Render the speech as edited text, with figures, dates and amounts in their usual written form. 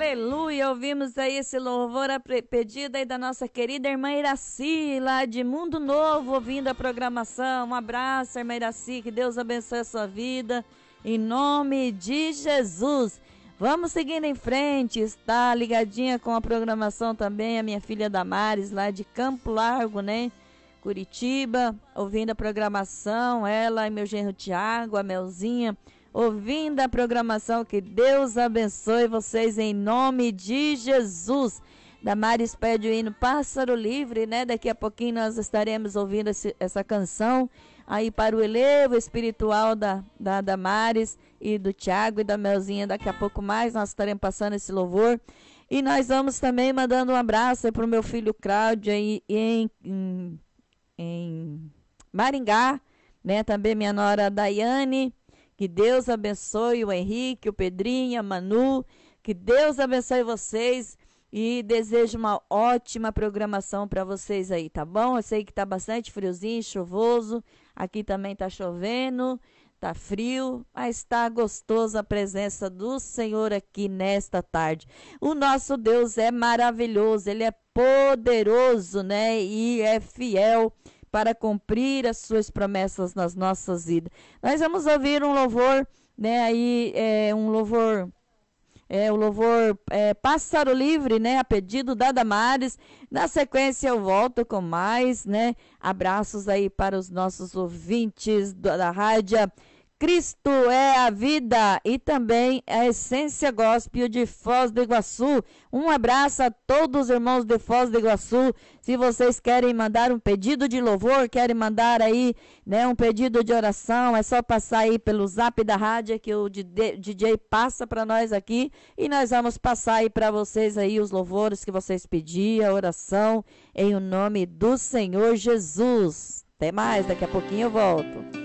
Aleluia, ouvimos aí esse louvor a pedido aí da nossa querida irmã Iraci, lá de Mundo Novo, ouvindo a programação. Um abraço, irmã Iraci, que Deus abençoe a sua vida, em nome de Jesus. Vamos seguindo em frente, está ligadinha com a programação também a minha filha Damares, lá de Campo Largo, né? Curitiba, ouvindo a programação, ela e meu genro Tiago, a Melzinha, ouvindo a programação. Que Deus abençoe vocês em nome de Jesus. Damares pede o hino Pássaro Livre, né? Daqui a pouquinho nós estaremos ouvindo essa canção aí para o elevo espiritual da Damares e do Tiago e da Melzinha. Daqui a pouco mais nós estaremos passando esse louvor. E nós vamos também mandando um abraço para o meu filho Cláudio aí em Maringá, né? Também minha nora Daiane. Que Deus abençoe o Henrique, o Pedrinho, a Manu. Que Deus abençoe vocês e desejo uma ótima programação para vocês aí, tá bom? Eu sei que tá bastante friozinho, chuvoso. Aqui também tá chovendo, tá frio, mas tá gostoso a presença do Senhor aqui nesta tarde. O nosso Deus é maravilhoso, Ele é poderoso, né? E é fiel para cumprir as suas promessas nas nossas vidas. Nós vamos ouvir um louvor, né? Aí um louvor, o louvor Pássaro Livre, né? A pedido da Damares. Na sequência eu volto com mais, né? Abraços aí para os nossos ouvintes da rádio Cristo é a Vida e também a Essência Gospel de Foz do Iguaçu. Um abraço a todos os irmãos de Foz do Iguaçu. Se vocês querem mandar um pedido de louvor, querem mandar aí, né, um pedido de oração, é só passar aí pelo zap da rádio que o DJ passa para nós aqui e nós vamos passar aí para vocês aí os louvores que vocês pediam, a oração em o nome do Senhor Jesus. Até mais, daqui a pouquinho eu volto.